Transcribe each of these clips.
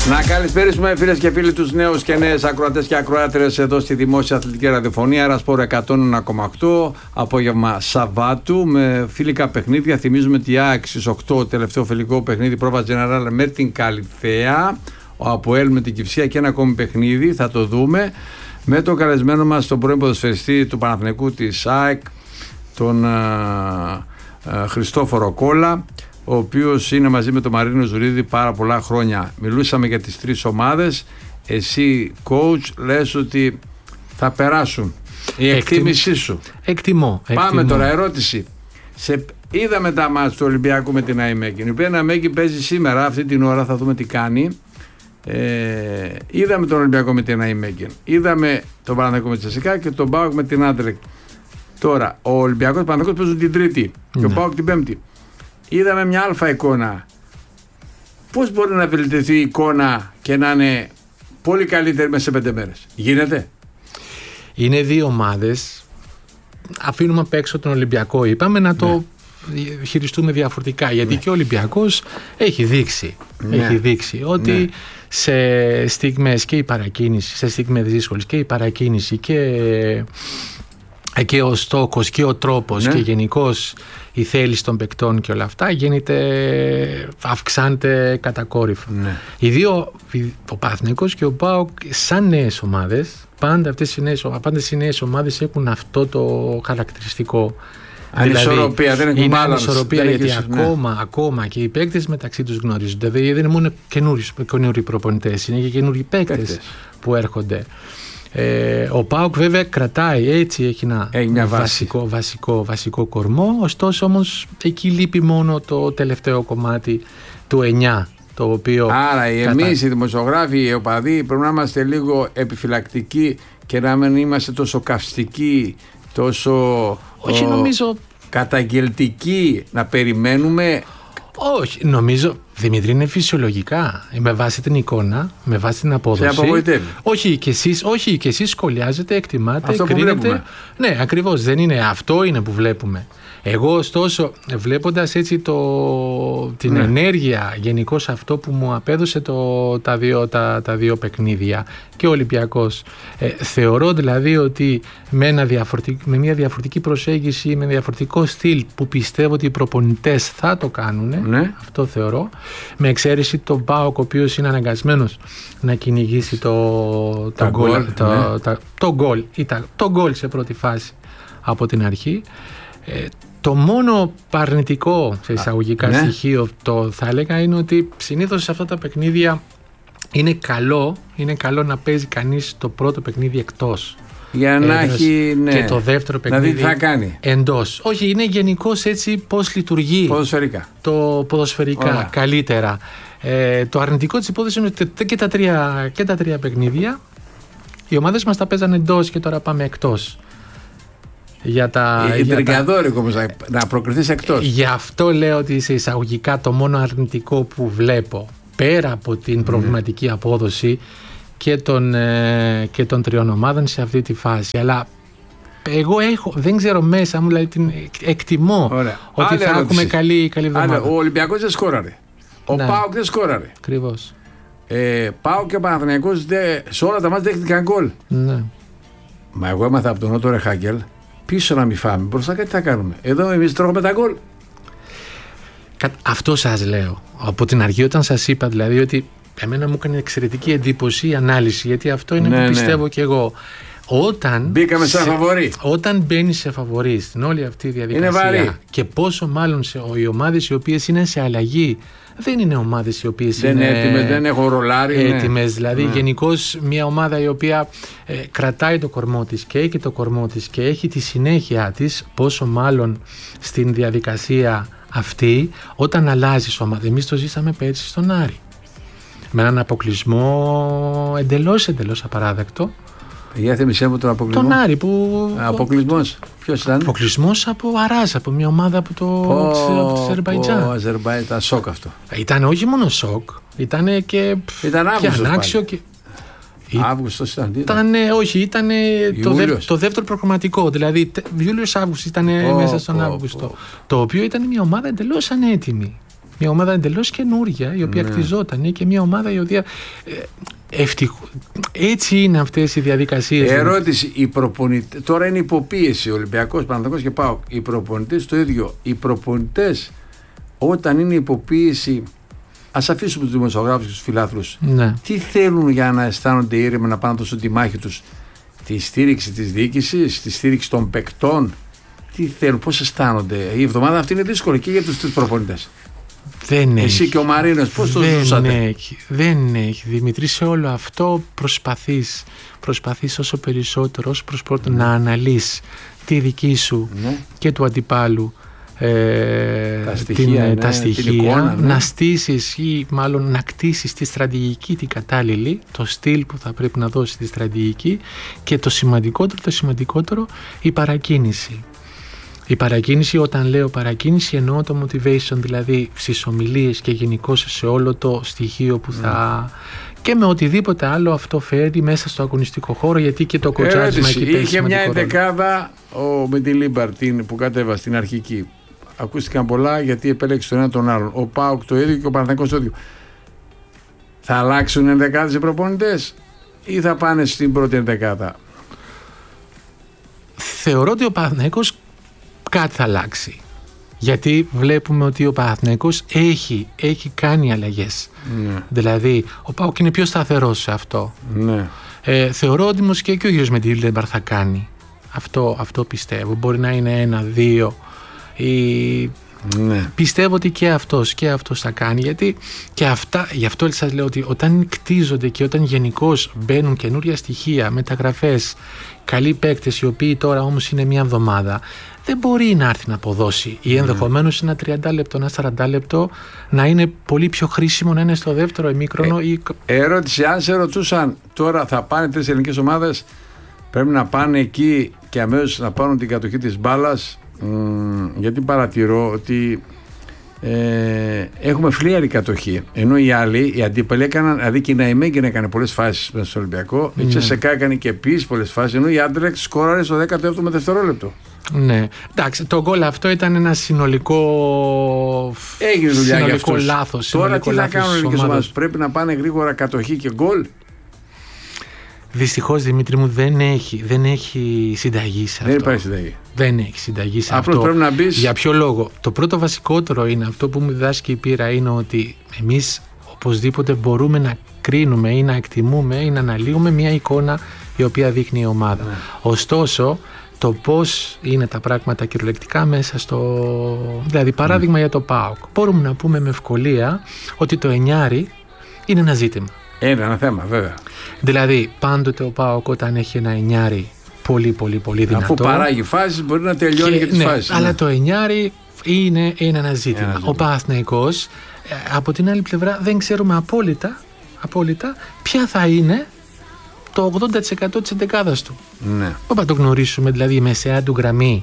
Να καλησπέρισουμε φίλες και φίλοι τους νέους και νέες ακροατές και ακροάτριες εδώ στη Δημόσια Αθλητική Ραδιοφωνία. Ρασπόρ 101,8, απόγευμα Σαββάτου με φιλικά παιχνίδια. Θυμίζουμε τη ΑΕΚ στις 8, τελευταίο φιλικό παιχνίδι Πρόβα Τζενεράλ με την Καλυθέα. Ο ΑΠΟΕΛ με την Κυφσία και ένα ακόμη παιχνίδι, θα το δούμε. Με τον καλεσμένο μας, τον πρώην ποδοσφαιριστή του Παναθηναϊκού της ΑΕΚ, τον Χριστόφορο Κόλλα, ο οποίος είναι μαζί με τον Μαρίνο Ζουρίδη πάρα πολλά χρόνια. Μιλούσαμε για τις τρεις ομάδες. Εσύ, coach, λες ότι θα περάσουν. Η εκτίμησή σου. Εκτιμώ. Πάμε τώρα, ερώτηση. Είδαμε τα μάτς του Ολυμπιακού με την ΑΕΜΕΚ. Η οποία ΑΕΜΕΚ παίζει σήμερα, αυτή την ώρα, θα δούμε τι κάνει. Είδαμε τον Ολυμπιακό με την ΑΕΜΕΚ. Είδαμε τον Παναθηναϊκό με τη Τσεσικά και τον ΠΑΟΚ με την Άντρεκτ. Τώρα, ο Ολυμπιακός και ο Παναθηναϊκός παίζουν την Τρίτη και ο ΠΑΟΚ την Πέμπτη. Είδαμε μια αλφα εικόνα. Πώς μπορεί να βελτιωθεί η εικόνα και να είναι πολύ καλύτερη μέσα σε 5 μέρες? Γίνεται? Είναι δύο ομάδες. Αφήνουμε απ' έξω τον Ολυμπιακό, είπαμε, να το χειριστούμε διαφορετικά. Γιατί και ο Ολυμπιακός έχει δείξει ότι σε στιγμές και η παρακίνηση, σε στιγμές δύσκολες και η παρακίνηση και ο στόχος και ο τρόπος και γενικώς η θέληση των παικτών και όλα αυτά αυξάνεται κατακόρυφα. Οι δύο, ο Παναθηναϊκός και ο ΠΑΟΚ, σαν νέες ομάδες, πάντα οι νέες ομάδες έχουν αυτό το χαρακτηριστικό. Ανισορροπία, δεν έχουν balance. Ανισορροπία, γιατί ακόμα και οι παίκτες μεταξύ τους γνωρίζονται. Δεν είναι μόνο καινούριοι προπονητές, είναι και καινούριοι παίκτες που έρχονται. Ο ΠΑΟΚ βέβαια κρατάει, έτσι έχει ένα βασικό κορμό, ωστόσο όμως εκεί λείπει μόνο το τελευταίο κομμάτι του 9, το οποίο... Άρα εμείς οι δημοσιογράφοι, οι οπαδοί, πρέπει να είμαστε λίγο επιφυλακτικοί και να μην είμαστε τόσο καυστικοί, τόσο καταγγελτικοί, να περιμένουμε. Όχι, νομίζω, Δημήτρη, είναι φυσιολογικά. Με βάση την εικόνα, με βάση την απόδοση. Σε απογοητεύει. Όχι, και εσείς σχολιάζετε, εκτιμάτε, αυτό κρίνετε. Ναι, ακριβώς, δεν είναι αυτό είναι που βλέπουμε. Εγώ, ωστόσο, βλέποντας έτσι την ενέργεια, γενικώς αυτό που μου απέδωσε τα δύο παιχνίδια και ο Ολυμπιακός, θεωρώ δηλαδή ότι με μια διαφορετική προσέγγιση, με διαφορετικό στυλ που πιστεύω ότι οι προπονητές θα το κάνουν, αυτό θεωρώ, με εξαίρεση τον ΠΑΟΚ, ο οποίος είναι αναγκασμένος να κυνηγήσει το γκολ σε πρώτη φάση από την αρχή. Το μόνο παρνητικό σε εισαγωγικά στοιχείο θα έλεγα είναι ότι συνήθως σε αυτά τα παιχνίδια είναι καλό να παίζει κανείς το πρώτο παιχνίδι εκτός. Για να έχει και το δεύτερο παιχνίδι τι θα κάνει εντός. Όχι, είναι γενικώς έτσι πώς λειτουργεί ποδοσφαιρικά καλύτερα. Το αρνητικό της υπόθεσης είναι ότι και τα τρία παιχνίδια οι ομάδες μας τα παίζανε εντός και τώρα πάμε εκτός. Τριγκαδόρικο όμως να προκριθείς εκτός. Γι' αυτό λέω ότι σε εισαγωγικά το μόνο αρνητικό που βλέπω, πέρα από την προβληματική απόδοση και των τριών ομάδων σε αυτή τη φάση, αλλά εγώ δεν ξέρω μέσα μου, δηλαδή εκτιμώ ότι θα έχουμε καλή εβδομάδα. Ο Ολυμπιακός δεν σκόραρε. Ο ΠΑΟΚ δεν σκόραρε. Ακριβώς. ΠΑΟΚ και ο Παναθηναϊκός σε όλα τα μάτια δέχτηκαν γκολ. Ναι. Μα εγώ έμαθα από τον Νότο Ρεχάγκελ πίσω να μην φάμε, μπροστά κάτι θα κάνουμε. Εδώ εμείς τρώγουμε τα γκολ. Αυτό σας λέω. Από την αρχή όταν σας είπα δηλαδή ότι εμένα μου έκανε εξαιρετική εντύπωση η ανάλυση, γιατί αυτό είναι που πιστεύω και εγώ. Μπήκαμε σαν φαβορί. Όταν μπαίνεις σε φαβορί στην όλη αυτή η διαδικασία και πόσο μάλλον οι ομάδες οι οποίες είναι σε αλλαγή, δεν είναι ομάδες οι οποίες είναι έτοιμες, δεν έχουν ρολάρι. Έτοιμες, δηλαδή γενικώς μια ομάδα η οποία κρατάει το κορμό της και έχει το κορμό της και έχει τη συνέχεια της, πόσο μάλλον στην διαδικασία αυτή, όταν αλλάζεις ομάδα. Εμείς το ζήσαμε πέρσι στον Άρη. Με έναν αποκλεισμό εντελώς απαράδεκτο. Για θυμίσέ μου τον αποκλεισμό. Τον Άρη που... Αποκλεισμός. Ποιος ήταν? Αποκλεισμός από Αράζ, από μια ομάδα από το Αζερμπαϊτζάν. Ήταν σοκ αυτό. Ήταν όχι μόνο σοκ, ήταν και ανάξιο. Αύγουστος ήταν το δεύτερο προγραμματικό. Δηλαδή Ιούλιος-Αύγουστος ήταν μέσα στον Αύγουστο. Το οποίο ήταν μια ομάδα εντελώς ανέτοιμη. Μια ομάδα εντελώς καινούρια, η οποία κτιζόταν, και μια ομάδα η οποία έτσι είναι αυτές οι διαδικασίες. Ερώτηση, τώρα είναι υποπίεση Ολυμπιακός, Παναθηναϊκός και ΠΑΟΚ. Οι προπονητές το ίδιο. Οι προπονητές όταν είναι υποπίεση, ας αφήσουμε τους δημοσιογράφους και τους φιλάθλους, ναι, τι θέλουν για να αισθάνονται ήρεμα, να πάνε να δώσουν τη μάχη τους? Τη στήριξη της διοίκησης, τη στήριξη των παικτών? Τι θέλουν, πώς αισθάνονται? Η εβδομάδα αυτή είναι δύσκολη και για τους τρεις προπονητές. Δεν Εσύ έχει. Και ο Μαρίνος πώς το ζούσατε? Δεν έχει, Δημητρή, σε όλο αυτό προσπαθείς όσο περισσότερο να αναλύσεις τη δική σου και του αντιπάλου τα στοιχεία, εικόνα, να στήσεις ή μάλλον να κτίσεις τη στρατηγική την κατάλληλη, το στυλ που θα πρέπει να δώσει τη στρατηγική, και το σημαντικότερο η παρακίνηση. Η παρακίνηση, όταν λέω παρακίνηση, εννοώ το motivation, δηλαδή στις ομιλίες και γενικώς σε όλο το στοιχείο που θα... και με οτιδήποτε άλλο αυτό φέρει μέσα στο αγωνιστικό χώρο, γιατί και το κοτσάρισμα εκεί παίζει. Είχε μια εντεκάδα με τη Λίμπαρτ που κατέβασε στην αρχική. Ακούστηκαν πολλά γιατί επέλεξε τον ένα τον άλλον. Ο ΠΑΟΚ το ίδιο και ο Παναθηναϊκός το ίδιο. Θα αλλάξουν ενδεκάδες οι προπονητές ή θα πάνε στην πρώτη ενδεκάδα? Θεωρώ ότι ο Παναθηναϊκός κάτι θα αλλάξει. Γιατί βλέπουμε ότι ο Παναθηναϊκός έχει κάνει αλλαγές. Ναι. Δηλαδή, ο ΠΑΟΚ είναι πιο σταθερός σε αυτό. Ναι. Θεωρώ ότι όμως και ο κύριος Μεντιλέμπαρ θα κάνει. Αυτό πιστεύω. Μπορεί να είναι 1-2 ή... Ναι. Πιστεύω ότι και αυτός θα κάνει, γιατί και αυτά, γι' αυτό σας λέω ότι όταν κτίζονται και όταν γενικώς μπαίνουν καινούρια στοιχεία, μεταγραφές, καλοί παίκτες, οι οποίοι τώρα όμως είναι μια εβδομάδα, δεν μπορεί να έρθει να αποδώσει, ή ενδεχομένως ένα 30 λεπτό, ένα 40 λεπτό να είναι πολύ πιο χρήσιμο να είναι στο δεύτερο ημίχρονο. Ερώτηση, αν σε ρωτούσαν τώρα θα πάνε 3 ελληνικές ομάδες, πρέπει να πάνε εκεί και αμέσως να πάρουν την κατοχή της μπάλας? Γιατί παρατηρώ ότι έχουμε φλίαρη κατοχή, ενώ οι άλλοι, οι αντίπαλοι έκαναν, δηλαδή και η Ναϊμέγγεν έκανε πολλές φάσεις μέσα στο Ολυμπιακό, η Τσεσεκά έκανε και επίσης πολλές φάσεις, ενώ η Άντρεξ σκόραρε στο 17ο δευτερόλεπτο. Ναι, εντάξει, το γκολ αυτό ήταν ένα συνολικό λάθος. Τώρα τι θα κάνουν οι ελληνικές ομάδες? Πρέπει να πάνε γρήγορα κατοχή και γκολ? Δυστυχώς, Δημήτρη μου, δεν έχει συνταγή σε αυτό. Δεν υπάρχει συνταγή. Δεν έχει συνταγή σε αυτό. Απλώς πρέπει να μπεις. Για ποιο λόγο? Το πρώτο βασικότερο είναι αυτό που μου διδάσκει η πείρα, είναι ότι εμείς οπωσδήποτε μπορούμε να κρίνουμε ή να εκτιμούμε ή να αναλύουμε μια εικόνα η οποία δείχνει η ομάδα. Ναι. Ωστόσο, το πώς είναι τα πράγματα κυριολεκτικά μέσα στο... Δηλαδή, παράδειγμα για το ΠΑΟΚ. Μπορούμε να πούμε με ευκολία ότι το εννιάρι είναι ένα ζήτημα. Είναι ένα θέμα, βέβαια. Δηλαδή, πάντοτε ο ΠΑΟΚ όταν έχει ένα εννιάρι πολύ δυνατό, αφού παράγει φάσεις, μπορεί να τελειώνει και τις φάσεις. Αλλά το εννιάρι είναι ένα ζήτημα. Ο Παναθηναϊκός, από την άλλη πλευρά, δεν ξέρουμε απόλυτα ποια θα είναι το 80% της εντεκάδας του. Ναι. Όπα το γνωρίσουμε, δηλαδή η μεσαία του γραμμή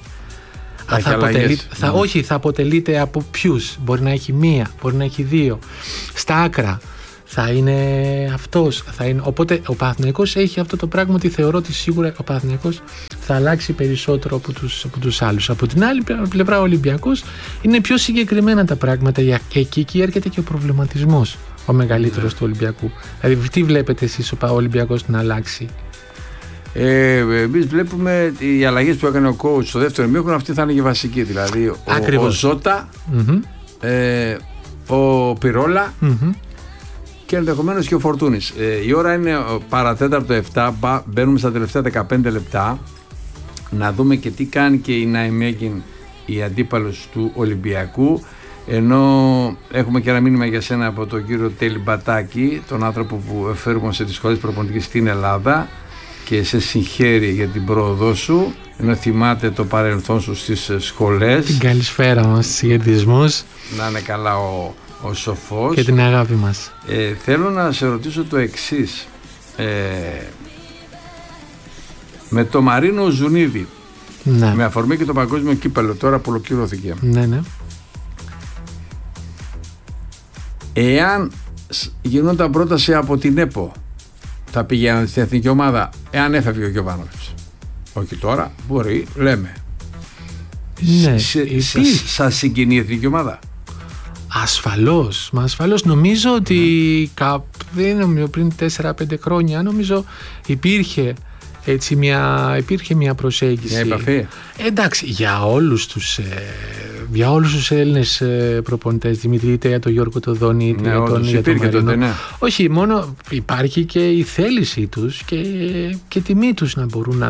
θα αποτελείται από ποιους? Μπορεί να έχει μία, μπορεί να έχει δύο. Στα άκρα θα είναι αυτός. Οπότε ο Παναθηναϊκός έχει αυτό το πράγμα, ότι θεωρώ ότι σίγουρα ο Παναθηναϊκός θα αλλάξει περισσότερο από τους άλλους. Από την άλλη πλευρά ο Ολυμπιακός είναι πιο συγκεκριμένα τα πράγματα, και εκεί έρχεται και ο προβληματισμός ο μεγαλύτερος του Ολυμπιακού. Δηλαδή, τι βλέπετε εσείς ο Ολυμπιακός να αλλάξει? Εμείς βλέπουμε οι αλλαγές που έκανε ο coach στο δεύτερο ημίχρονο, αυτή θα είναι και βασική. Δηλαδή ο Ζώτα, ο Πυρόλα, και ενδεχομένως και ο Φορτούνης. Η ώρα είναι παρατέταρτο 7, μπαίνουμε στα τελευταία 15 λεπτά να δούμε και τι κάνει και η Ναϊμέγγιν, η αντίπαλος του Ολυμπιακού, ενώ έχουμε και ένα μήνυμα για σένα από τον κύριο Τέλη Μπατάκη, τον άνθρωπο που εφέρμοσε τις σχολές προπονητικής στην Ελλάδα και σε συγχαίρει για την πρόοδό σου, ενώ θυμάται το παρελθόν σου στις σχολές. Την καλησπέρα μας στους χαιρετισμούς. Να είναι καλά ο σοφός και την αγάπη μας. Θέλω να σε ρωτήσω το εξής, με το Μαρίνο Ζουνίδη, ναι, με αφορμή και το παγκόσμιο κύπελλο τώρα που ολοκληρώθηκε, ναι. Εάν γινόταν πρόταση από την ΕΠΟ, θα πηγαίνανε στην εθνική ομάδα, εάν έφευγε ο Γιωβάνοβιτς? Όχι τώρα, μπορεί, λέμε. Ναι, σας συγκινεί η εθνική ομάδα? Ασφαλώς. Νομίζω ότι δεν νομίζω πριν 4-5 χρόνια νομίζω υπήρχε μια προσέγγιση. Μια επαφή. Εντάξει, για όλους τους Έλληνες προπονητές, Δημήτρη, είτε για τον Γιώργο Τοδόνη, είτε για τον Μαρίνο. Ναι. Όχι, μόνο υπάρχει και η θέλησή τους και τιμή τους να μπορούν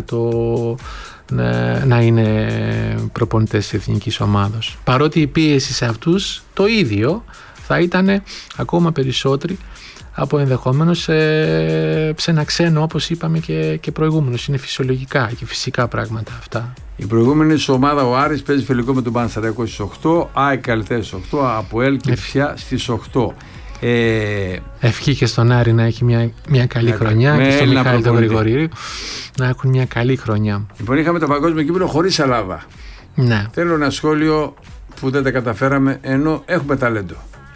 να είναι προπονητές της εθνικής ομάδος. Παρότι η πίεση σε αυτούς το ίδιο θα ήταν ακόμα περισσότερη από ενδεχομένως σε ένα ξένο, όπως είπαμε και προηγούμενος. Είναι φυσιολογικά και φυσικά πράγματα αυτά. Η προηγούμενη σου ομάδα, ο Άρης, παίζει φιλικό με τον Πανσεραϊκό στις 8, ΑΕΚ Καλυθέας στις 8, ΑΠΟΕΛ και Φυσιά στις 8. Ευχή και στον Άρη να έχει μια καλή χρονιά και στον Μιχάλη τον Γρηγορίου να έχουν μια καλή χρονιά. Λοιπόν, είχαμε το παγκόσμιο κύπελλο χωρίς Ελλάδα. Ναι. Θέλω ένα σχόλιο που δεν τα καταφέραμε ενώ έχουμε ταλέντο.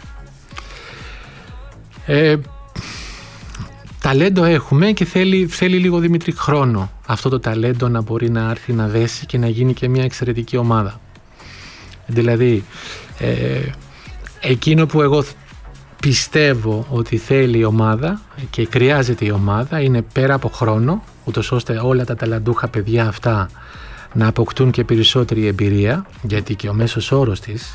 Ταλέντο έχουμε και θέλει λίγο, Δημήτρη, χρόνο αυτό το ταλέντο να μπορεί να έρθει να δέσει και να γίνει και μια εξαιρετική ομάδα. Δηλαδή εκείνο που εγώ πιστεύω ότι θέλει η ομάδα και χρειάζεται η ομάδα είναι πέρα από χρόνο, ούτως ώστε όλα τα ταλαντούχα παιδιά αυτά να αποκτούν και περισσότερη εμπειρία, γιατί και ο μέσος όρος της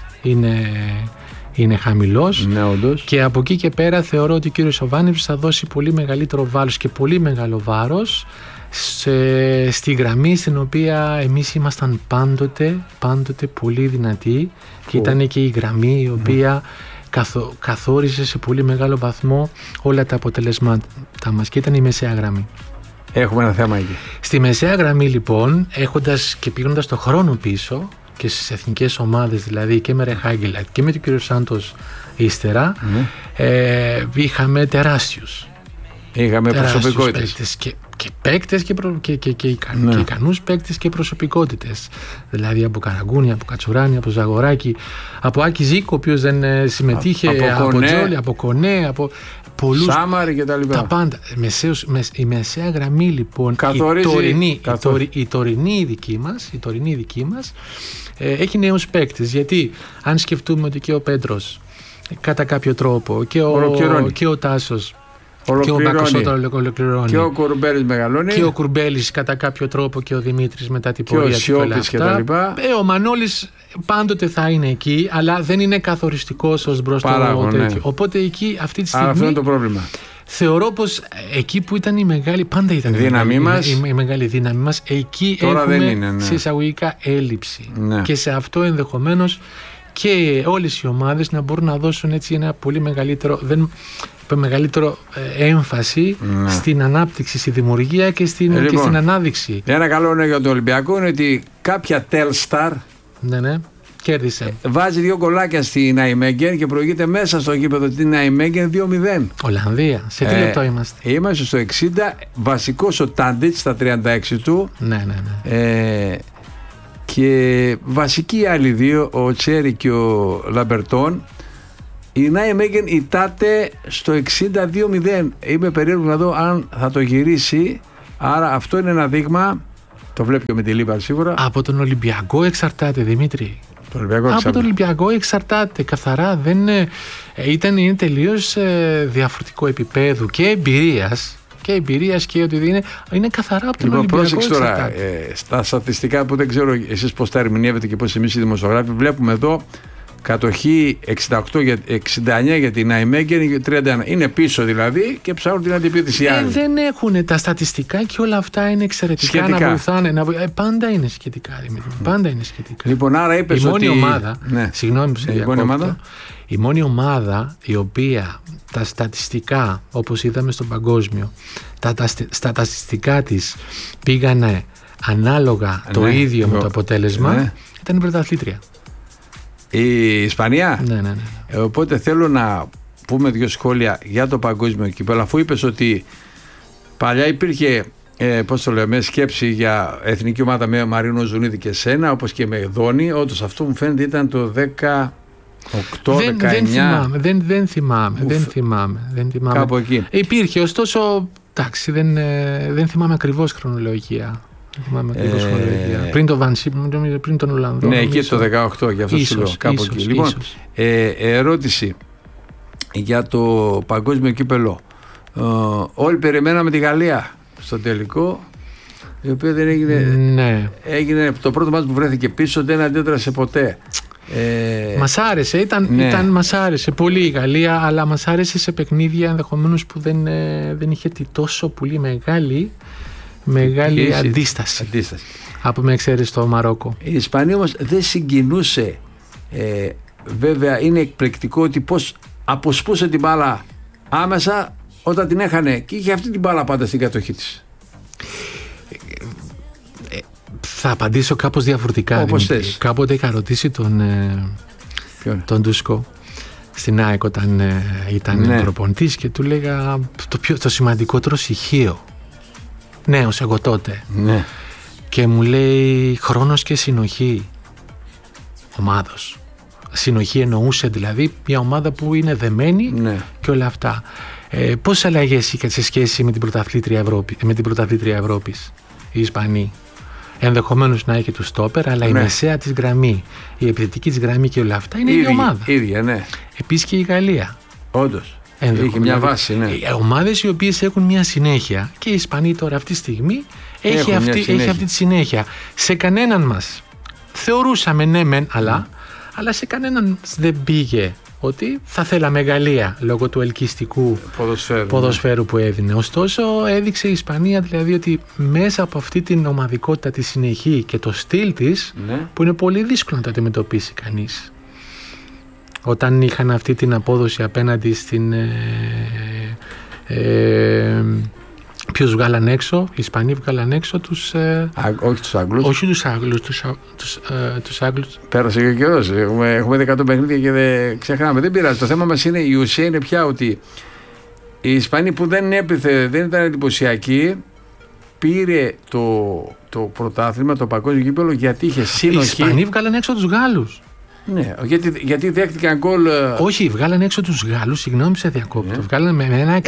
είναι χαμηλός. Ναι, όντως. Και από εκεί και πέρα θεωρώ ότι ο κύριος Οβάνης θα δώσει πολύ μεγαλύτερο βάρος και πολύ μεγάλο βάρος στη γραμμή στην οποία εμείς ήμασταν πάντοτε πολύ δυνατοί και ήταν και η γραμμή η οποία καθόριζε σε πολύ μεγάλο βαθμό όλα τα αποτελέσματα μας και ήταν η μεσαία γραμμή. Έχουμε ένα θέμα εκεί. Στη μεσαία γραμμή λοιπόν, έχοντας και πήγοντας το χρόνο πίσω και στις εθνικές ομάδες, δηλαδή και με Ρεχάγγελα και με τον κύριο Σάντος ύστερα, είχαμε τεράστιους. Είχαμε προσωπικότητες. Και παίκτες και ικανούς παίκτες και προσωπικότητες. Δηλαδή από Καραγκούνη, από Κατσουράνη, από Ζαγοράκη, από Άκη Ζήκο, ο οποίος δεν συμμετείχε, από Τζόλι, από Κονέ, από πολλούς. Σάμαρη και τα λοιπά. Τα πάντα. Η μεσαία γραμμή λοιπόν, η τωρινή δική μας, έχει νέους παίκτες. Γιατί αν σκεφτούμε ότι και ο Πέτρος κατά κάποιο τρόπο και ο Τάσος και ο Μπακοσότο ολοκληρώνει. Και ο Κουρμπέλης μεγαλώνει. Και ο Κουρμπέλης κατά κάποιο τρόπο και ο Δημήτρης μετά την πορεία του. Και ο Σιώπης και τα λοιπά. Ο Μανώλης πάντοτε θα είναι εκεί, αλλά δεν είναι καθοριστικός ως μπρος το τέτοιο. Ναι. Οπότε εκεί αυτή τη στιγμή. Αυτό είναι το πρόβλημα. Θεωρώ πως εκεί που ήταν η μεγάλη. Πάντα ήταν η μεγάλη δύναμη μας. Εκεί τώρα έχουμε δεν είναι, ναι, σε εισαγωγικά έλλειψη. Ναι. Και σε αυτό ενδεχομένως και όλες οι ομάδες να μπορούν να δώσουν έτσι ένα πολύ μεγαλύτερο έμφαση στην ανάπτυξη, στη δημιουργία και στην ανάδειξη. Ένα καλό νέο για τον Ολυμπιακό είναι ότι κάποια Telstar κέρδισε. Βάζει 2 γκολάκια στη Ναϊμέγγεν και προηγείται μέσα στο γήπεδο τη Ναϊμέγγεν 2-0. Ολλανδία. Σε τι λεπτό είμαστε? Είμαστε στο 60. Βασικός ο Τάντιτς στα 36 του. Ναι. Και βασικοί οι άλλοι δύο, ο Τσέρι και ο Λαμπερτόν. Η Νάιμέγγεν ητάται στο 62-0. Είμαι περίεργος να δω αν θα το γυρίσει. Άρα αυτό είναι ένα δείγμα. Το βλέπει και με τη Λίβαρ σίγουρα. Από τον Ολυμπιακό εξαρτάται, Δημήτρη. Από τον Ολυμπιακό εξαρτάται. Καθαρά δεν είναι τελείως διαφορετικό επίπεδο και εμπειρίας. Και ότι είναι καθαρά από τον Ολυμπιακό. Πρόσεξε τώρα, στα στατιστικά που δεν ξέρω εσείς πώς τα ερμηνεύετε και πώς εμείς οι δημοσιογράφοι, βλέπουμε εδώ κατοχή 69 για την Ναϊμέγγεν, 31. Είναι πίσω δηλαδή και ψάχνουν την αντιπίθεση άλλη. Δεν έχουν τα στατιστικά και όλα αυτά είναι εξαιρετικά σχετικά. Να βοηθάνε. Πάντα είναι σχετικά, Δημήτρη. Πάντα είναι σχετικά. Λοιπόν, άρα είπες η μόνη ομάδα. Ναι. Συγγνώμη που σε διακόπτω. Η μόνη ομάδα η οποία τα στατιστικά, όπως είδαμε στον παγκόσμιο, τα στατιστικά της πήγανε ανάλογα το ίδιο με το αποτέλεσμα, ήταν η πρωταθλήτρια. Η Ισπανία. Ναι. Οπότε θέλω να πούμε 2 σχόλια για το παγκόσμιο κύπελλο. Αφού είπες ότι παλιά υπήρχε σκέψη για εθνική ομάδα με Μαρίνο Ζουνίδη και σένα, όπως και με Δόνη. Όντως αυτό μου φαίνεται ήταν το 18-19. Δεν θυμάμαι. Κάπου εκεί. Υπήρχε, ωστόσο, εντάξει, δεν θυμάμαι ακριβώς χρονολογία. Πριν τον Βανσίπ, πριν τον Ολλανδό. Ναι, εκεί το 18, γι' αυτό σου λέω. Κάπου εκεί. Λοιπόν, ερώτηση για το παγκόσμιο κύπελο. Όλοι περιμέναμε τη Γαλλία στο τελικό, η οποία δεν έγινε. Ναι. Έγινε το πρώτο μάτς που βρέθηκε πίσω, δεν αντέδρασε ποτέ. Μας άρεσε, μας άρεσε πολύ η Γαλλία, αλλά μας άρεσε σε παιχνίδια ενδεχομένως που δεν είχε τόσο πολύ μεγάλη αντίσταση. Από με εξαίρεση το Μαρόκο. Η Ισπανία όμως δεν συγκινούσε. Βέβαια είναι εκπληκτικό ότι πώς αποσπούσε την μπάλα άμεσα όταν την έχανε και είχε αυτή την μπάλα πάντα στην κατοχή της. Θα απαντήσω κάπως διαφορετικά. Όπως θες. Κάποτε είχα ρωτήσει τον Ντούσκο στην ΑΕΚ όταν ήταν προπονητής και του λέγα το σημαντικότερο στοιχείο. Νέος εγώ τότε. Ναι. Και μου λέει χρόνος και συνοχή ομάδος. Συνοχή εννοούσε δηλαδή μια ομάδα που είναι δεμένη και όλα αυτά. Πόσες αλλαγές είχε σε σχέση με την πρωταθλήτρια Ευρώπης η Ισπανία? Ενδεχομένως να έχει του στόπερ, αλλά η μεσαία της γραμμή, η επιθετική της γραμμή και όλα αυτά είναι η ίδια ομάδα. Ίδια, ναι. Επίσης και η Γαλλία. Όντως. Έχει μια βάση, ναι. Ομάδες οι οποίες έχουν μια συνέχεια και η Ισπανία τώρα αυτή τη στιγμή έχει αυτή τη συνέχεια. Σε κανέναν μας θεωρούσαμε ναι μεν, αλλά σε κανέναν δεν πήγε ότι θα θέλαμε Γαλλία λόγω του ελκυστικού ποδοσφαίρου που έδινε. Ωστόσο έδειξε η Ισπανία δηλαδή ότι μέσα από αυτή την ομαδικότητα, τη συνεχή και το στυλ της, που είναι πολύ δύσκολο να το αντιμετωπίσει κανείς. Όταν είχαν αυτή την απόδοση απέναντι στην... Ποιους βγάλαν έξω, οι Ισπανοί βγάλαν έξω τους... όχι τους Άγγλους. Όχι τους Άγγλους, τους Άγγλους. Πέρασε και ο καιρός. Έχουμε 100 παιχνίδια και δεν ξεχνάμε. Δεν πειράζει. Το θέμα μας είναι, η ουσία είναι πια ότι οι Ισπανοί που δεν ήταν εντυπωσιακοί, πήρε το πρωτάθλημα, το παγκόσμιο κύπελλο, γιατί είχε συνοχή. Οι Ισπανοί βγάλαν έξω τους Γάλλους. Ναι, γιατί δέχτηκαν γκολ. Όχι, βγάλανε έξω τους Γάλλους, συγγνώμη που σε διακόπτω. Βγάλανε με ένα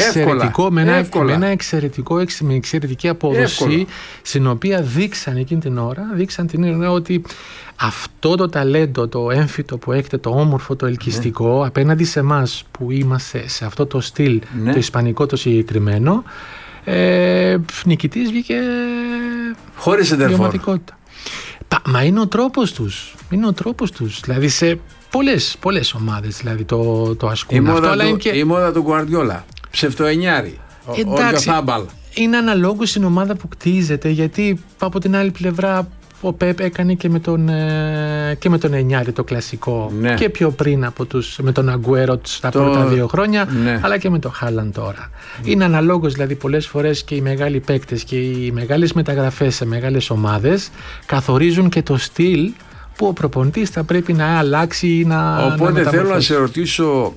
εξαιρετική απόδοση, στην οποία δείξαν εκείνη την ώρα ότι αυτό το ταλέντο, το έμφυτο που έχετε, το όμορφο, το ελκυστικό, απέναντι σε εμάς που είμαστε σε αυτό το στυλ, το ισπανικό το συγκεκριμένο, νικητής βγήκε χωρίς εντερφόρ. Μα είναι ο τρόπος τους. Δηλαδή σε πολλές ομάδες δηλαδή το ασκούν αυτό. Η μόδα του Γκουαρδιόλα. Ψευτοενιάρη. Εντάξει, είναι αναλόγως στην ομάδα που κτίζεται, γιατί από την άλλη πλευρά ο Πεπ έκανε και με τον Ενιάρη το κλασικό, και πιο πριν με τον Αγκουέρο στα πρώτα 2 χρόνια, αλλά και με τον Χάλαντ τώρα. Είναι αναλόγως δηλαδή πολλές φορές και οι μεγάλοι παίκτες και οι μεγάλες μεταγραφές σε μεγάλες ομάδες καθορίζουν και το στυλ που ο προπονητής θα πρέπει να αλλάξει ή να Οπότε θέλω να σε ρωτήσω,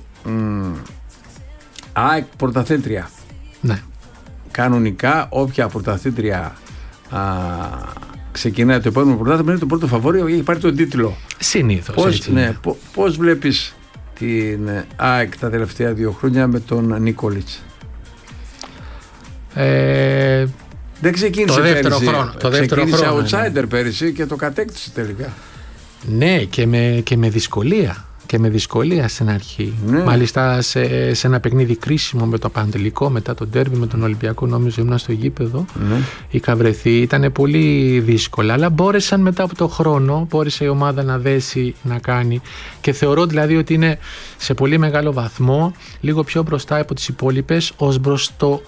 ΑΕΚ πρωταθλήτρια. Ναι. Κανονικά όποια πρωταθλήτρια ξεκινάει το επόμενο πρωτάθλημα, είναι το πρώτο φαβόρι, έχει πάρει τον τίτλο. Συνήθως. Πώς βλέπεις την ΑΕΚ τα τελευταία 2 χρόνια με τον Νίκολιτς? Δεν ξεκίνησε το δεύτερο χρόνο. Ξεκίνησε outsider πέρυσι και το κατέκτησε τελικά. Ναι, και με δυσκολία. Και με δυσκολία στην αρχή. Μάλιστα σε ένα παιχνίδι κρίσιμο με το παντελικό, μετά το ντέρμπι με τον Ολυμπιακό, νομίζω ήμουν στο γήπεδο. Είχα βρεθεί, ήταν πολύ δύσκολα. Αλλά μπόρεσαν μετά από το χρόνο, μπόρεσε η ομάδα να δέσει, να κάνει. Και θεωρώ δηλαδή ότι είναι σε πολύ μεγάλο βαθμό λίγο πιο μπροστά από τις υπόλοιπες ως προς το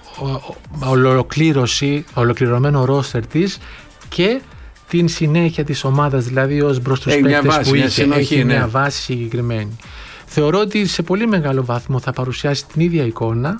ολοκληρωμένο ρόστερ της και την συνέχεια της ομάδας, δηλαδή ως προς τους παίκτες που έχει μια βάση συγκεκριμένη. Θεωρώ ότι σε πολύ μεγάλο βαθμό θα παρουσιάσει την ίδια εικόνα.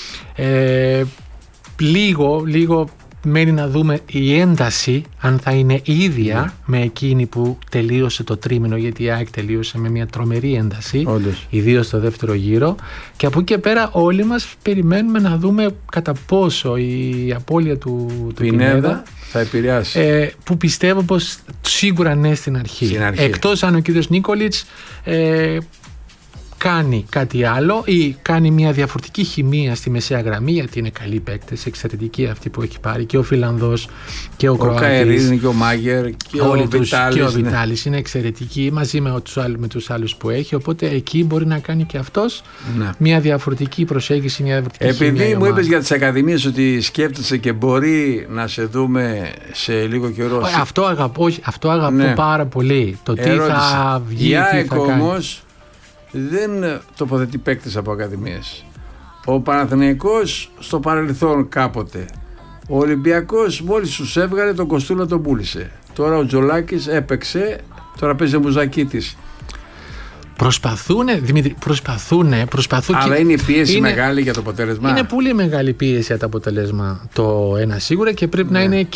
Λίγο μένει να δούμε η ένταση αν θα είναι ίδια με εκείνη που τελείωσε το τρίμηνο, γιατί η ΑΕΚ τελείωσε με μια τρομερή ένταση, ιδίως στο δεύτερο γύρο, και από εκεί και πέρα όλοι μας περιμένουμε να δούμε κατά πόσο η απώλεια του Πινέδα θα επηρεάσει. Που πιστεύω πως σίγουρα ναι στην αρχή. Εκτός αν ο κύριος Νίκολιτς κάνει κάτι άλλο ή κάνει μια διαφορετική χημεία στη μεσαία γραμμή, γιατί είναι καλοί παίκτες, εξαιρετικοί αυτοί που έχει πάρει, και ο Φιλανδός και ο Κροάτης. Ο Καερίνη και ο Μάγκερ και ο Βιτάλης. Και ο Βιτάλης είναι εξαιρετικοί μαζί με τους άλλους που έχει. Οπότε εκεί μπορεί να κάνει και αυτός μια διαφορετική προσέγγιση, μια διαφορετική χημεία. Επειδή μου είπες για τις ακαδημίες ότι σκέφτεσαι και μπορεί να σε δούμε σε λίγο καιρό. Αυτό αγαπώ πάρα πολύ. Το τι θα βγει, η ΑΕΚ όμως δεν τοποθετεί παίκτες από ακαδημίες. Ο Παναθηναϊκός στο παρελθόν κάποτε. Ο Ολυμπιακός μόλις τους έβγαλε, τον Κοστούλα τον πούλησε. Τώρα ο Τζολάκης έπαιξε, τώρα παίζει ο Μουζακίτης. Προσπαθούνε, Δημήτρη, προσπαθούν. Αλλά είναι η πίεση μεγάλη για το αποτέλεσμα. Είναι πολύ μεγάλη πίεση για το αποτέλεσμα το ένα σίγουρα, και πρέπει να είναι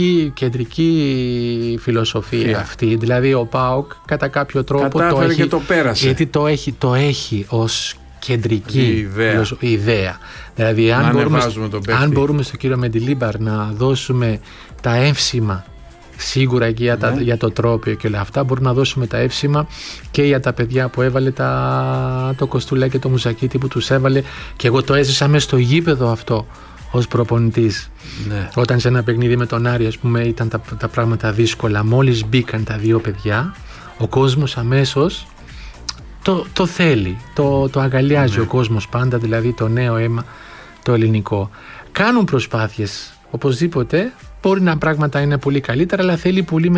κεντρική φιλοσοφία αυτή. Δηλαδή ο ΠΑΟΚ κατά κάποιο τρόπο το έχει, και το πέρασε. Γιατί το έχει ως κεντρική ιδέα. Δηλαδή αν μπορούμε στον κύριο Μεντιλίμπαρ να δώσουμε τα έμφυμα σίγουρα και για το τρόπιο και όλα αυτά, μπορούμε να δώσουμε τα εύσημα και για τα παιδιά που έβαλε το Κοστούλα και το Μουζακίτη που τους έβαλε, και εγώ το έζησα μέσα στο γήπεδο αυτό ως προπονητής. Όταν σε ένα παιχνίδι με τον Άρη, ας πούμε, ήταν τα πράγματα δύσκολα, μόλις μπήκαν τα δύο παιδιά, ο κόσμος αμέσως το θέλει, το αγκαλιάζει ο κόσμος πάντα, δηλαδή το νέο αίμα το ελληνικό. Κάνουν προσπάθειες οπωσδήποτε. Μπορεί να πράγματα είναι πολύ καλύτερα, αλλά θέλει πολύ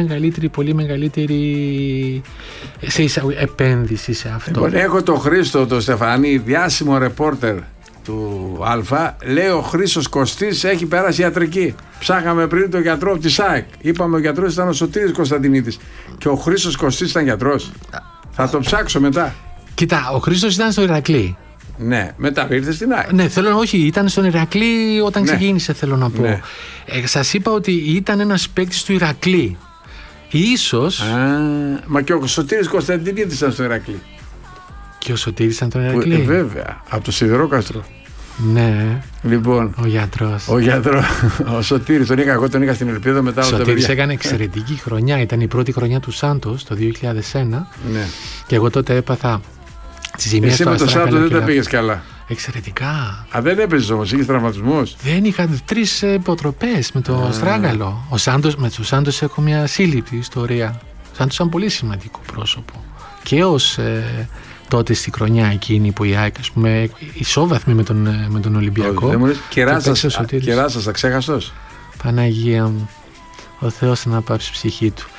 μεγαλύτερη επένδυση σε αυτό. Λοιπόν, έχω τον Χρήστο, τον Στεφανή, διάσημο ρεπόρτερ του Α. Λέει ο Χρήστος Κωστής έχει περάσει ιατρική. Ψάχαμε πριν τον γιατρό από τη ΣΑΕΚ. Είπαμε ο γιατρός ήταν ο Σωτήρης Κωνσταντινίδης. Και ο Χρήστος Κωστής ήταν γιατρός. Θα το ψάξω μετά. Κοίτα, ο Χρήστος ήταν στο Ηρακλή. Ναι, μετά ήρθε στην ΑΕΚ. Ναι, ήταν στον Ηρακλή όταν ξεκίνησε, θέλω να πω. Ναι. Σας είπα ότι ήταν ένας παίκτης του Ηρακλή. Ίσως. Μα και ο Σωτήρης Κωνσταντινίδης ήταν στο Ηρακλή. Και ο Σωτήρης ήταν στο Ηρακλή. Βέβαια, από το Σιδηρόκαστρο. Ναι. Λοιπόν. Ο γιατρός. Ο Σωτήρης, εγώ τον είχα στην Ελπίδα μετά. Ο Σωτήρης έκανε εξαιρετική χρονιά. Ήταν η πρώτη χρονιά του Σάντος το 2001. Ναι. Και εγώ τότε έπαθα. Εσύ με το Σάντο δεν τα πήγες καλά. Εξαιρετικά. Δεν έπαιζες όμως, είχες τραυματισμούς. Δεν είχα 3 υποτροπές με το Στράγγαλο. Με τον Σάντος έχω μια σύλληπτη ιστορία. Ο Σάντος ήταν πολύ σημαντικό πρόσωπο. Και ως τότε στη χρονιά εκείνη που η ΑΕΚ, ας πούμε, ισόβαθμη με τον Ολυμπιακό. Κεράσας, αξέχαστος. Παναγία μου, ο Θεός να πάψει ψυχή του.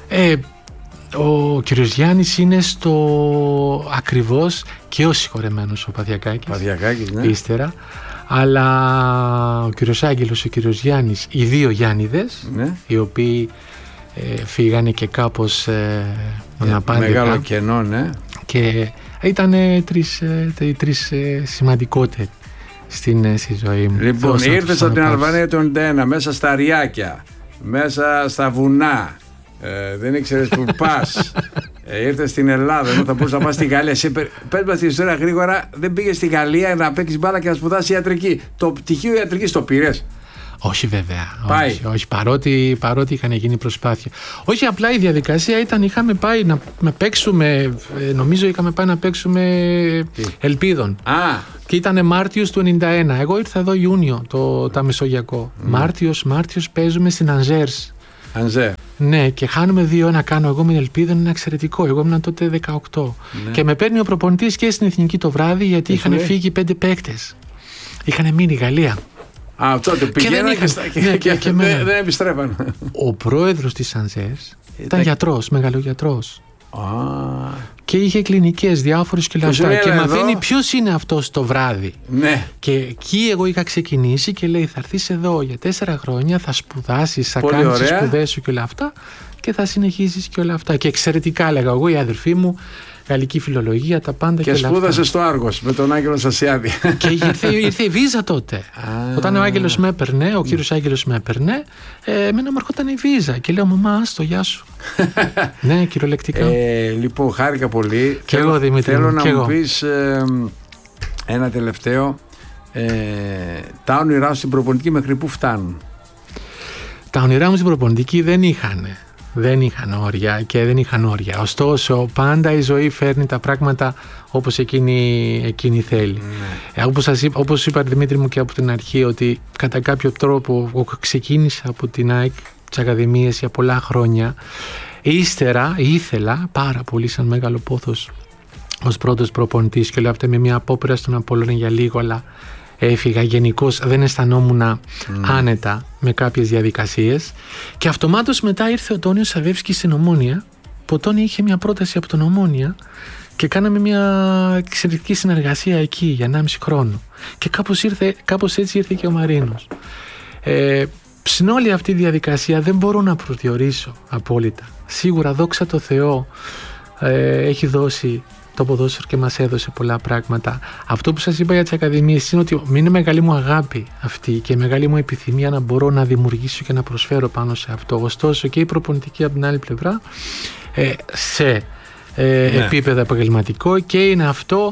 Ο κύριος Γιάννης είναι στο ακριβώς και ο συγχωρεμένος ο Παδιακάκης, ναι. Ύστερα, αλλά ο κύριος Άγγελος, ο κύριος Γιάννης, οι δύο Γιάννηδες, ναι. Οι οποίοι φύγανε και κάπως αναπάντητα. Μεγάλο κενό, ναι. Και ήταν τρεις σημαντικότεροι στη ζωή μου. Λοιπόν, ήρθες από την Αλβανία το 91, μέσα στα ριάκια, μέσα στα βουνά. Δεν ήξερες που πας. Ήρθες στην Ελλάδα, ενώ θα μπορούσες να πας στη Γαλλία. Πες μας την ιστορία γρήγορα. Δεν πήγες στη Γαλλία να παίξεις μπάλα και να σπουδάσεις ιατρική. Το πτυχίο ιατρικής το πήρες? Όχι βέβαια. Όχι, παρότι είχαν γίνει προσπάθεια. Όχι, απλά η διαδικασία ήταν, είχαμε πάει να παίξουμε, νομίζω είχαμε πάει να παίξουμε Ελπίδων. Και ήταν Μάρτιος του 91. Εγώ ήρθα εδώ Ιούνιο, τα Μεσογειακό. Μάρτιος παίζουμε στην Ανζέρς. Ναι, και χάνουμε 2-1. Κάνω εγώ με Ελπίδων, είναι εξαιρετικό. Εγώ ήμουν τότε 18. Ναι. Και με παίρνει ο προπονητής και στην Εθνική το βράδυ, γιατί είχαν φύγει 5 παίκτες. Είχαν μείνει η Γαλλία. Τότε πήγαιναν και δεν επιστρέφαν. Ο πρόεδρος της Ανζέρς ήταν γιατρός, μεγαλογιατρός. Και είχε κλινικές διάφορες και λεφτά. Και μαθαίνει ποιος είναι αυτός το βράδυ. Ναι. Και εκεί εγώ είχα ξεκινήσει και λέει: θα έρθεις εδώ για 4 χρόνια, θα σπουδάσεις, θα κάνεις τις σπουδές σου και όλα αυτά, και θα συνεχίσεις και όλα αυτά. Και εξαιρετικά έλεγα εγώ, η αδερφή μου, γαλλική φιλολογία, τα πάντα και όλα αυτά. Και σπούδασε στο Άργος με τον Άγγελο Σασιάδη. Και ήρθε η βίζα τότε. Όταν ο Άγγελος με έπαιρνε, ο κύριος Άγγελος με έπαιρνε, εμένα μου έρχονταν η βίζα. Και λέω: μαμά, στο γεια σου. Ναι, κυριολεκτικά. Λοιπόν, χάρηκα πολύ. Και εγώ, Δημήτρη. Θέλω να μου πεις ένα τελευταίο. Τα όνειρά σου στην προπονητική μέχρι πού φτάνουν? Τα όνειρά μου στην προπονητική δεν δεν είχαν όρια και δεν είχαν όρια. Ωστόσο, πάντα η ζωή φέρνει τα πράγματα όπως εκείνη θέλει. Όπως είπα, Δημήτρη μου, και από την αρχή, ότι κατά κάποιο τρόπο ξεκίνησα από την ΑΕΚ, τις Ακαδημίες, για πολλά χρόνια. Ύστερα ήθελα πάρα πολύ, σαν μεγάλο πόθος, ως πρώτος προπονητής, και λέω αυτά με μια απόπειρα στον Απόλλωνα για λίγο, αλλά έφυγα. Γενικώς δεν αισθανόμουν άνετα με κάποιες διαδικασίες, και αυτομάτως μετά ήρθε ο Τόνιος Σαβεύσκης στην Ομόνοια, που ο Τόνι είχε μια πρόταση από τον Ομόνοια και κάναμε μια εξαιρετική συνεργασία εκεί για 1,5 χρόνο, και κάπως έτσι ήρθε και ο Μαρίνος. Στην όλη αυτή τη διαδικασία δεν μπορώ να προσδιορίσω απόλυτα. Σίγουρα, δόξα τω Θεώ, έχει δώσει το ποδόσφαιρο και μας έδωσε πολλά πράγματα. Αυτό που σας είπα για τις Ακαδημίες είναι ότι είναι μεγάλη μου αγάπη αυτή και μεγάλη μου επιθυμία να μπορώ να δημιουργήσω και να προσφέρω πάνω σε αυτό. Ωστόσο, και η προπονητική από την άλλη πλευρά, σε επίπεδο επαγγελματικό, και είναι αυτό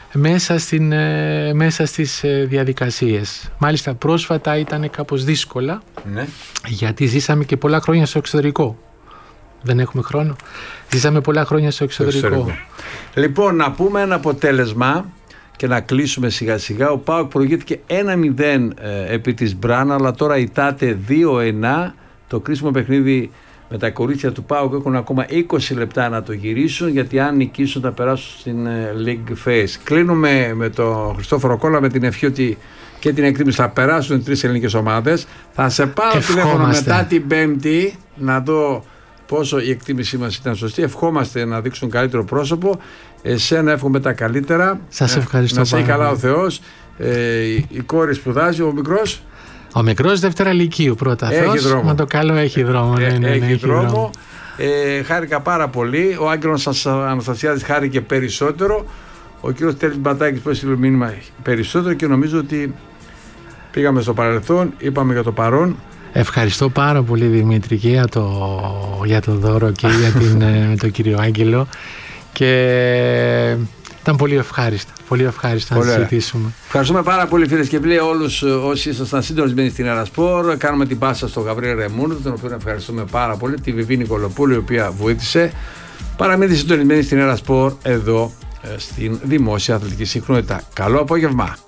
μέσα στις διαδικασίες. Μάλιστα πρόσφατα ήταν κάπως δύσκολα, γιατί ζήσαμε και πολλά χρόνια στο εξωτερικό. Δεν έχουμε χρόνο. Ζήσαμε πολλά χρόνια στο εξωτερικό. Λοιπόν, να πούμε ένα αποτέλεσμα και να κλείσουμε σιγά σιγά. Ο ΠΑΟΚ προηγήθηκε 1-0 επί της Μπραν, αλλά τώρα ητάται 2-1. Το κρίσιμο παιχνίδι με τα κορίτσια του ΠΑΟΚ έχουν ακόμα 20 λεπτά να το γυρίσουν, γιατί αν νικήσουν θα περάσουν στην League Phase. Κλείνουμε με τον Χριστόφορο Κόλλα με την ευχή ότι και την εκτίμηση θα περάσουν οι 3 ελληνικές ομάδες. Θα σε πάρω τηλέφωνο μετά την Πέμπτη να δω πόσο η εκτίμησή μας ήταν σωστή. Ευχόμαστε να δείξουν καλύτερο πρόσωπο. Εσένα εύχομαι τα καλύτερα. Σας ευχαριστώ. Να σε έχει καλά ο Θεός. Η κόρη σπουδάζει, ο μικρός. Ο μικρός Δευτέρα Λυκείου, πρώτα. Έχει δρόμο. Μα το καλό έχει δρόμο. Έχει δρόμο. Χάρηκα πάρα πολύ. Ο Άγγελος Αναστασιάδης χάρηκε περισσότερο. Ο κύριος Τέλης Μπατάκης που έστειλε μήνυμα περισσότερο, και νομίζω ότι πήγαμε στο παρελθόν, είπαμε για το παρόν. Ευχαριστώ πάρα πολύ, Δημήτρη, και για το δώρο και με τον κύριο Άγγελο, και ήταν πολύ ευχάριστα να συζητήσουμε. Ευχαριστούμε πάρα πολύ, φίλες και φίλοι, όλους όσοι ήσασταν συντονισμένοι στην Ερασπορ. Κάνουμε την πάσα στον Γαβρίλ Ρεμούρδο, τον οποίο ευχαριστούμε πάρα πολύ, τη Βιβί Νικολοπούλου, η οποία βοήθησε. Παραμείνετε συντονισμένοι στην Ερασπορ, εδώ στην Δημόσια Αθλητική Συχνότητα. Καλό απόγευμα.